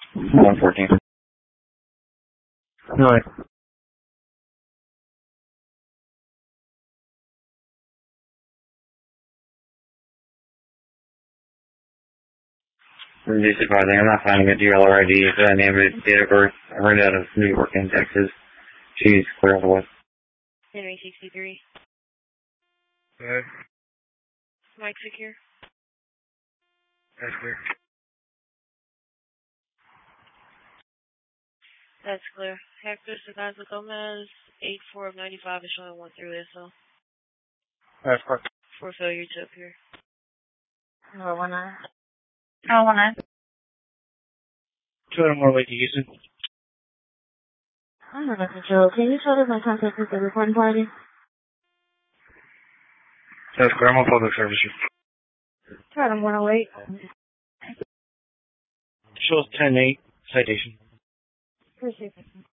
114. No. Just surprising. I'm not finding a DLR ID. The name of date of birth. I heard out of New York and Texas. She's clear otherwise. Henry 63. Good. Mike secure. That's clear. That's clear. Hector Sagasa Gomez, 84 of 95 is showing 1 through SL. That's clear. For failure to appear. 19. 201 Lake Houston. I'm not sure. Can you tell us my contact with the recording party? That's clear. I'm on public services. Try them 108. Shows 10-8 citation. Appreciate it.